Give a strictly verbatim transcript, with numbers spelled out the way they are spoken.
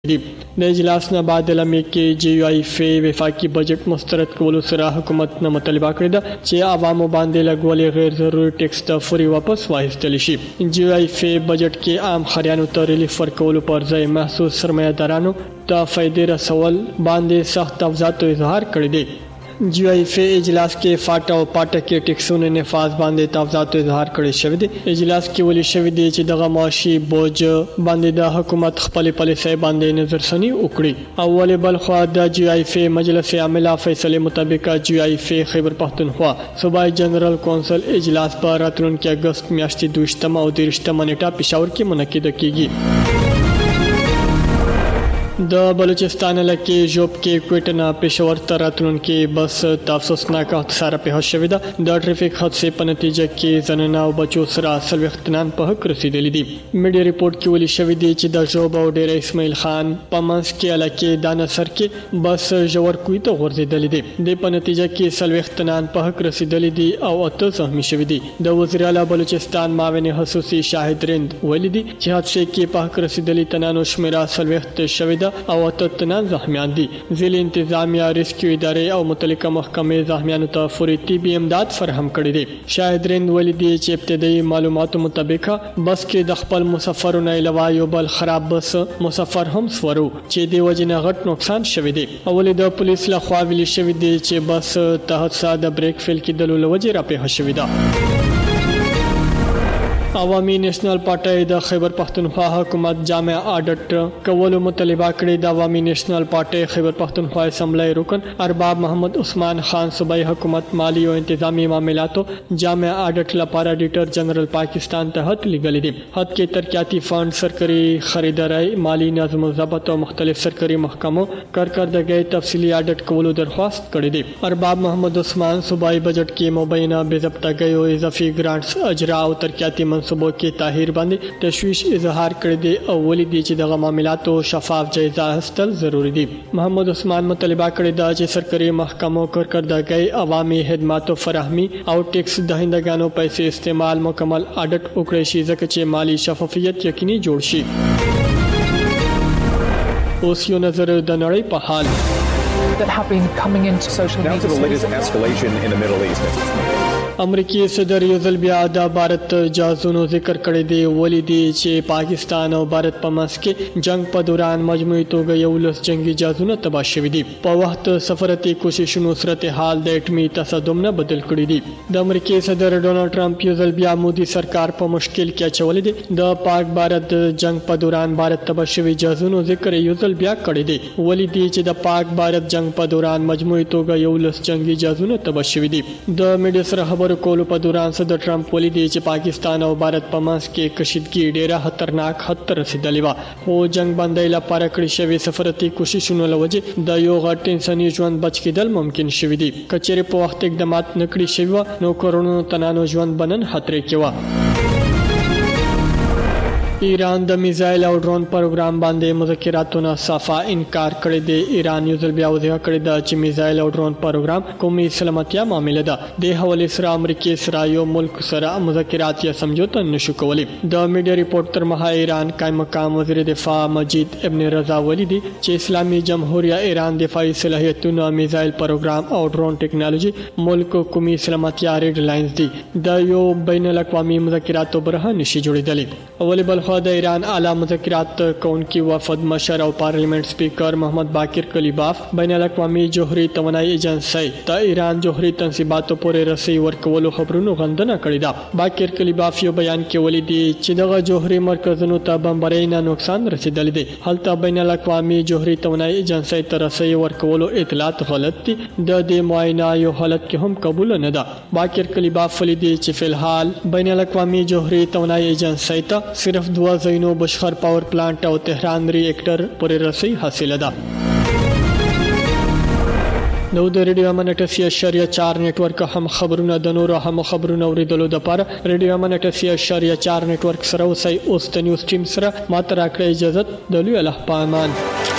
دي د اجلاس نه بعد لمې کې جی یو آی فی وفاقي بجټ مسترد کولو سره حکومت نه مطالبه کړې ده چې عوامو باندې لګولې غیر ضروري ټیکس ته فوري واپس واخیستل شي. جی یو آی فی بجټ کې عام خریانو ته ریلیف ورکولو پر ځای محسوس سرمایه‌دارانو ته فائدې رسول باندې سخت افزاتو اظهار کړی دی. جی آی فی اجلاس کې فاټا او پاټا کې ټیکسونو نفاذ باندې تفاوضات اظهار کړی شوی دی. اجلاس کې ویل شوی دی چې دغه معاشي بوج باندې د حکومت خپل پالیسۍ باندې نظرثنی وکړي. اول بل خو د جی آی فی مجلس عامله فیصله مطابق جی آی فی خیبر پختونخوا صوبایي جنرال کونسل اجلاس په راتلونکي اگست میاشتې دویشتمه او دېرشتمه نیټه پېښور کې منعقد کیږي. د بلوچستان علاقې ژوب کې کوټنا پېښور ته راتلونکي بس تاسوسناک حادثه پیښه شوې ده. د ټریفیک حادثې په نتیجه کې زنانه او بچو سره څلوېښت تنان په حق رسیدلي دي. میډیا ریپورت کې ویل شوی دی چې د ژوب او ډېر اسماعیل خان په منځ کې علاقې دانسر کې بس ژور کوی ته غورځېدلې دي. د په نتیجه کې څلوېښت تنان په حق رسیدلي دي او اته زخمي شوي دي. د وزیر اعلی بلوچستان معاون خصوصي شاهد رند ویلي دي چې حادثې کې په حق رسیدلي تنانو شمیره څلوېښت شوې ده او اته تنان زخمیان دي. ضلع انتظامیه ریسکیو ادارې او متعلقه محکمې زخمیانو ته فوري طبي امداد فراهم کړی دی. شاهد رند ویلي دي چې ابتدایي معلوماتو مطابق بس کې د خپل مسافرو نه علاوه یو بل خراب بس مسافر هم سورو چې د وجې نه غټ نقصان شوی دی. اول د پولیس لخوا ویل شوی دی چې بس ته حادثه د بریک فیل کېدلو له وجې راپېښه شوې ده. عوامي نېشنل پارټۍ د خیبر پختونخوا حکومت جامع اډټ کولو مطالبه کړې. د عوامي نېشنل پارټۍ خیبر پختونخوا اسمبلی رکن ارباب محمد عثمان خان صوبایي حکومت مالی او انتظامی معاملاتو جامع اډټ لپاره ډیټر جنرال پاکستان ته خط لیږلی دی. خط کې ترقیاتي فنډ، سرکاري خریداري، مالی نظم و ضبط او مختلف سرکاري محکمو کارکردګۍ تفصیلي اډټ کولو درخواست کړی دی. ارباب محمد عثمان صوبایي بجټ کې مبینه بې ضبطګۍ او اضافي ګرانټس اجرا او ترقیاتي منصوبو کې تاهیر باندې تشویش اظهار کړی دی او ولې دی چې دغه معاملاتو شفاف جایزه اخیستل ضروری دي. محمد عثمان مطالبه کړې ده چې سرکاري محکمو کارکردګۍ، عوامي خدماتو فراهمي او ټیکس دهندگانو پیسې استعمال مکمل اډټ وکړي شي ځکه چې مالی شفافیت یقیني جوړ شي. اوس یو نظر د نړۍ په حال that have been coming into social media. Now to the latest escalation in the Middle East. امریکای صدر یو ځل بیا د بھارت جازونو ذکر کړی دی. ولې دی چې پاکستان او بھارت په منځ کې جنگ په دوران مجموعي توګه یو لس جنگي جازونه تباه شوي دي. په وخت سفارتي کوششونو صورتحال د اټمي تصادم نه بدل کړی دی. د امریکای صدر ډونالډ ټرمپ یو ځل بیا مودي سرکار په مشکل کې اچولې دي. د پاک بھارت جنگ په دوران بھارت تباه شوي جازونو ذکر یو ځل بیا کړی دی. ولې دی چې د پاک بھارت جنگ په دوران مجموعي توګه یو لس جنگي جازونه تباه شوي دي. د میډیا سره خبرو کولو په دوران صدر ټرمپ ویلي دی چې پاکستان او بھارت په منځ کې کشیدګي ډیره خطرناک حد ته رسیدلې وه، خو جنگ بندۍ لپاره کړې شوې سفارتي کوششونو له وجې د یو غټ انساني ژوند بچ کېدل ممکن شوي دي. که چیرې په وخت اقدامات نه کړي شوي وه نو کروڑونو تنانو ژوند به نن خطرې کې وه. ایران د میزایل او ډرون پروګرام باندې مذاکراتو نه صافه انکار کړی دی. ایران یو ځل بیا وضاحت کړی دی چې میزایل او ډرون پروګرام قومي سلامتیا معامله ده. د حوالې سره امریکای سره یو ملک سره مذاکرات یا سمجھوته نشو کولی. د میډیا ریپورت تر مها ایران قائم مقام وزیر دفاع مجید ابن رضا ویلي دی چې اسلامي جمهوریت ایران دفاعي صلاحیتونو، میزایل پروګرام او ډرون ټیکنالوژي ملک قومي سلامتیا ریډ لاینز دي. د یو بین الاقوامي مذاکراتو برخه نشي جوړیدلی. اول بل د ایران اعلی مذاکرات کوونکی وفد مشر او پارلیمنت سپیکر محمد باقر کلیباف بین الاقوامي جوهري توانایي ایجنسی ته ایران جوهري تنصیباتو پورې رسي ورکولو خبرونو غندنه کړې ده. باقر کلیباف یو بیان کې ویلي دی چې دغه جوهري مرکزونو ته بمبارۍ نه نقصان رسیدلی دی. هلته بین الاقوامي جوهري توانایي ایجنسی ته رسي ورکولو اطلاعات غلط دي. د دې معاینه یو حالت کې هم قبول نه ده. باقر کلیباف ویلي دی چې فلحال بین الاقوامي جوهري توانایي ایجنسی ته صرف دوه زینو بشخر پاور پلانټ او تهران ری ایکټر پورې رسي حاصله ده. نو د ریډیو امن اټسیا اشاریه چار نیټورک هم خبرونه د نورو هم خبرونه اوریدلو لپاره ریډیو امن اټسیا اشاریه چار نیټورک سره اوسئ. اوس د نیوز ټیم سره ماته راکړئ اجازه. د لوی الله په امان.